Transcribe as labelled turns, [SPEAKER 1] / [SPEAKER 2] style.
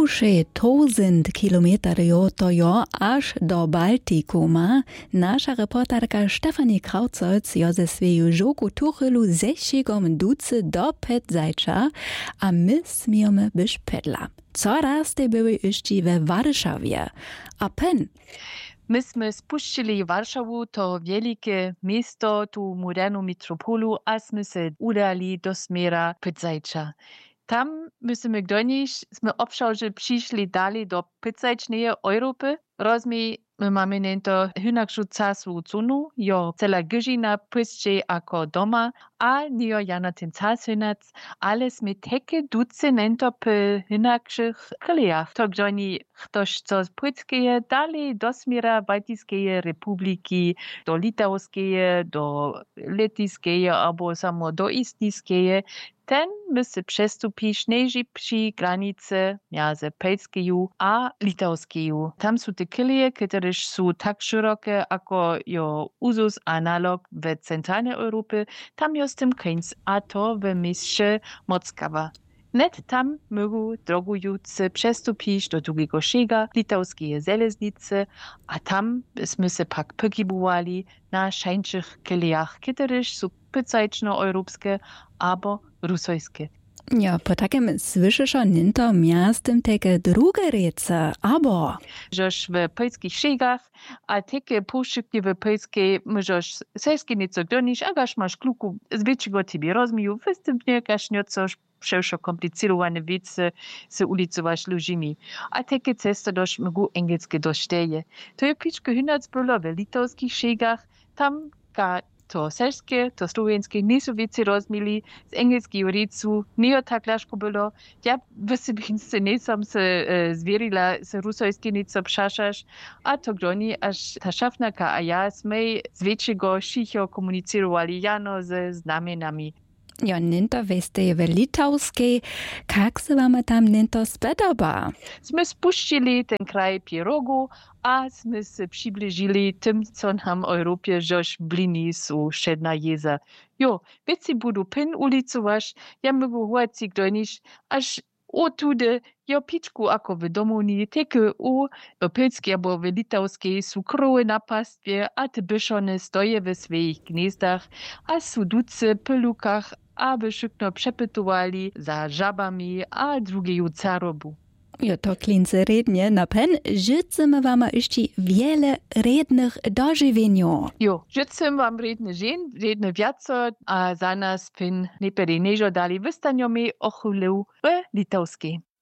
[SPEAKER 1] 1000 kilometrów to jo aż do Baltiku ma. Nasza reporterka Stefanie Krautzolc jo ze swojej żoku tuchylu zeszłym ducy do Pedzajcza, a my smiemy byś pedla. Coraz te były jeszcze we Warszawie. A pen?
[SPEAKER 2] Myśmy spuścili Warszawę, to wielkie miasto, tu moderną metropolu, a jsme se udali do směra Pedzajcza. Tam myśmy gdoniś, jsme obszarze přišli dali do Pedzajcznej Europy. My mamy nento hynakšu casovú zonu, jo celá gyžina pysče ako doma, a nijo jana ten cas hynac, ale sme teke duce nento p hynakších krlijach. To gdoni ktoś co z Pryckeje dali do smiera Baltijskeje republiki, do Litauskej, do Litijskeje, abo samo do Istijskeje, ten musí přestúpiť neži pri granice między Polskeju a Litauskej. Tam sú te kylie, ktoré sú tak široké, ako jo uzus analog v centrálnej Európe, tam jo s tým koniec, a to v mieście Mockawa. Net tam mogą drogujúce przestúpić do drugiego szega Litauskiej železnice, a tam sme se pak pogibowali na szańczych kyliach, które są pocajczno-europejskie albo rusojskie.
[SPEAKER 1] Ja, po takim słyszysz ninto miastem teke drugie rece, abo...
[SPEAKER 2] Żeż w polskich szegach, a teke poszybnie w polskiej możesz sejskie nieco gonić, a gaż masz kluku z większego tebie rozmiju, występnie gaż nieco przeszło komplikowane wiece z ulicowasz ludźmi. A takie cesty dość mogą angielskie doszteje. To je piczko hynac było w litowskich szegach, tam ga to selskie, to słowenskie nie są wiece rozmili, z angielskiego rycu nie tak laszko było. Ja wysybince nie sam se zwierila, se rusojskie nieco przaszasz, a to groni, aż ta szafnaka a ja sme z większego szicho komunicirowali jano ze znamienami.
[SPEAKER 1] Ja, ninto weste w litauskiej, jak se wam tam ninto spodoba?
[SPEAKER 2] Sme spuścili ten kraj pierogu, a sme se przybliżyli tym, co nam w Europie żoż blini są szedna jeza. Jo, wieci budu pin ulicowasz, ja mogę chłopcy gdonić, aż otude jo piczku ako w domuni, teke u polskiej albo w litauskiej są krowy na pastwie, a te byszone stoje w swoich gniezdach, a są duce po lukach, aby szybko przepytowali za żabami a drugiej carobu.
[SPEAKER 1] Ja, to klince rednie na pen, życzymy wam jeszcze wiele rednych dożywieniów.
[SPEAKER 2] Jo, życzymy wam redne wiaco, a za nas pin nie dali wystaniomi ochulew w litauskiej.